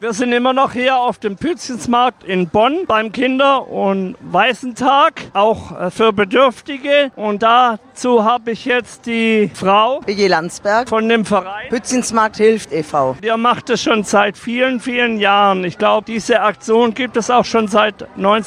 Wir sind immer noch hier auf dem Pützchensmarkt in Bonn beim Kinder- und Waisentag, auch für Bedürftige. Und dazu habe ich jetzt die Frau Vicky Landsberg von dem Verein Pützchensmarkt hilft e.V. Der macht es schon seit vielen, vielen Jahren. Ich glaube, diese Aktion gibt es auch schon seit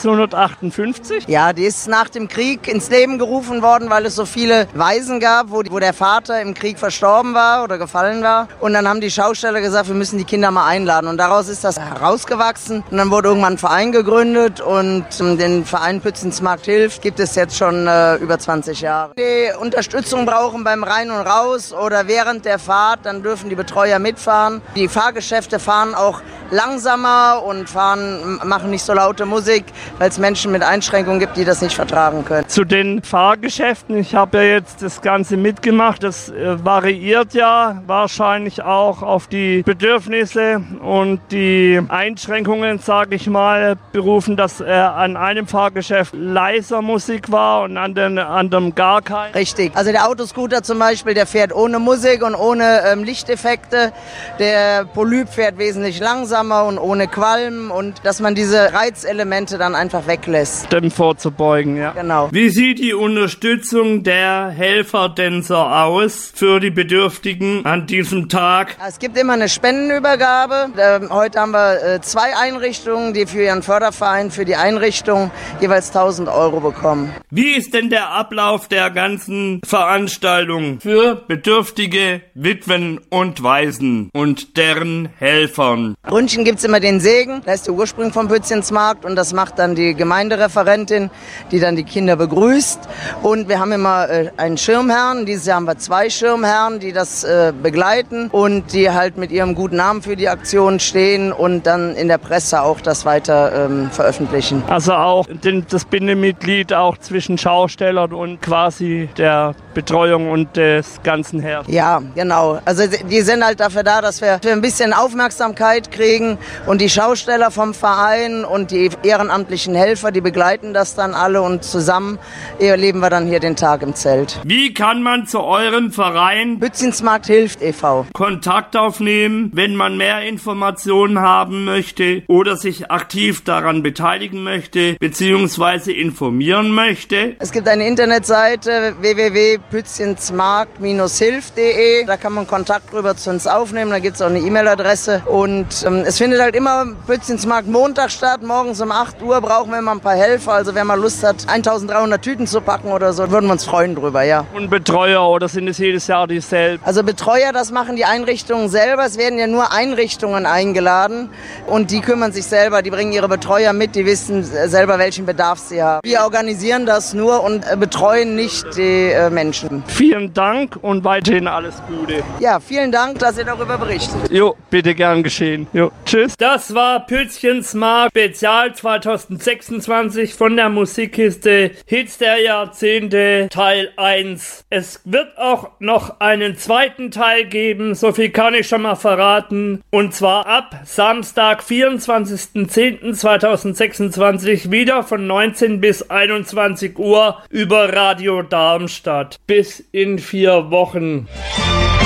1958. Ja, die ist nach dem Krieg ins Leben gerufen worden, weil es so viele Waisen gab, wo der Vater im Krieg verstorben war oder gefallen war. Und dann haben die Schausteller gesagt, wir müssen die Kinder mal einladen. Und daraus ist das herausgewachsen. Und dann wurde irgendwann ein Verein gegründet und den Verein Pützchensmarkt hilft gibt es jetzt schon über 20 Jahre. Die Unterstützung brauchen beim Rein und Raus oder während der Fahrt, dann dürfen die Betreuer mitfahren. Die Fahrgeschäfte fahren auch langsamer und machen nicht so laute Musik, weil es Menschen mit Einschränkungen gibt, die das nicht vertragen können. Zu den Fahrgeschäften, ich habe ja jetzt das Ganze mitgemacht, das variiert ja wahrscheinlich auch auf die Bedürfnisse und die Einschränkungen, sage ich mal, berufen, dass an einem Fahrgeschäft leiser Musik war und an dem anderen gar keine. Richtig, also der Autoscooter zum Beispiel, der fährt ohne Musik und ohne Lichteffekte, der Polyp fährt wesentlich langsamer und ohne Qualm und dass man diese Reizelemente dann einfach weglässt. Dem vorzubeugen, ja. Genau. Wie sieht die Unterstützung der Helferdänzer aus für die Bedürftigen an diesem Tag? Es gibt immer eine Spendenübergabe. Heute haben wir 2 Einrichtungen, die für ihren Förderverein, für die Einrichtung jeweils 1.000 € bekommen. Wie ist denn der Ablauf der ganzen Veranstaltung für bedürftige Witwen und Waisen und deren Helfern? Brünnchen gibt's immer den Segen, da ist der Ursprung vom Pützchensmarkt und das macht dann die Gemeindereferentin, die dann die Kinder begrüßt. Und wir haben immer einen Schirmherrn, dieses Jahr haben wir 2 Schirmherren, die das begleiten und die halt mit ihrem guten Namen für die Aktion stehen und dann in der Presse auch das weiter veröffentlichen. Also auch das Bindemitglied auch zwischen Schaustellern und quasi der Betreuung und des ganzen Herrn. Ja, genau. Also die sind halt dafür da, dass wir ein bisschen Aufmerksamkeit kriegen und die Schausteller vom Verein und die ehrenamtlichen Helfer, die begleiten das dann alle und zusammen erleben wir dann hier den Tag im Zelt. Wie kann man zu eurem Verein Pützchensmarkt hilft e.V. Kontakt aufnehmen, wenn man mehr Informationen haben möchte oder sich aktiv daran beteiligen möchte bzw. informieren möchte? Es gibt eine Internetseite www.pützchensmarkt-hilft.de. Da kann man Kontakt drüber zu uns aufnehmen. Da gibt es auch eine E-Mail-Adresse. Und es findet halt immer Pützchensmarkt Montag statt. Morgens um 8 Uhr brauchen wir immer ein paar Helfer. Also wer mal Lust hat, 1300 Tüten zu packen oder so, würden wir uns freuen drüber, ja. Und Betreuer oder sind es jedes Jahr dieselben? Also Betreuer, das machen die Einrichtungen selber. Es werden ja nur Einrichtungen eingeladen und die kümmern sich selber. Die bringen ihre Betreuer mit, die wissen selber, welchen Bedarf sie haben. Wir organisieren das nur und betreuen nicht die Menschen. Vielen Dank und weiterhin alles Gute. Ja, vielen Dank, dass ihr darüber berichtet. Jo, bitte gern geschehen. Jo, tschüss. Das war Pützchensmarkt Spezial 2026 von der Musikkiste Hits der Jahrzehnte Teil 1. Es wird auch noch einen zweiten Teil geben, so viel kann ich schon mal verraten. Und zwar ab Samstag, 24.10.2026 wieder von 19 bis 21 Uhr über Radio Darmstadt. Bis in 4 Wochen.